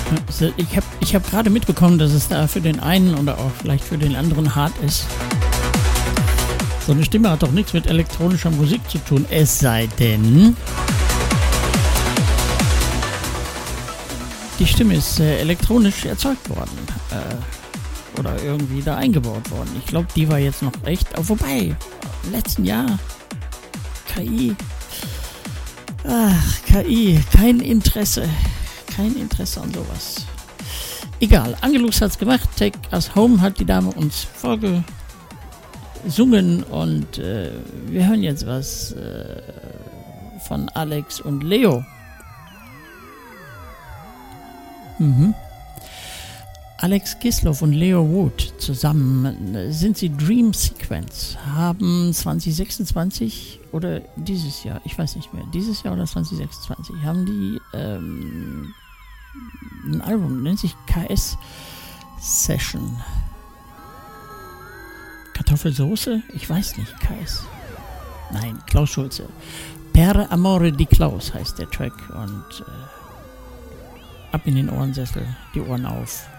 Ich hab gerade mitbekommen, dass es da für den einen oder auch vielleicht für den anderen hart ist. So eine Stimme hat doch nichts mit elektronischer Musik zu tun, es sei denn, die Stimme ist elektronisch erzeugt worden oder irgendwie da eingebaut worden. Ich glaube, die war jetzt noch echt, wobei, im letzten Jahr KI, KI, kein Interesse an sowas. Egal, Angelus hat's gemacht, Take Us Home hat die Dame uns vorgesungen und wir hören jetzt was von Alex und Leo. Alex Kisloff und Leo Wood zusammen sind sie Dream Sequence, haben 2026 oder dieses Jahr, ich weiß nicht mehr, dieses Jahr oder 2026, haben die ein Album, nennt sich KS Session. Kartoffelsoße? Ich weiß nicht, KS. Nein, Klaus Schulze. Per Amore di Klaus heißt der Track und ab in den Ohrensessel, die Ohren auf.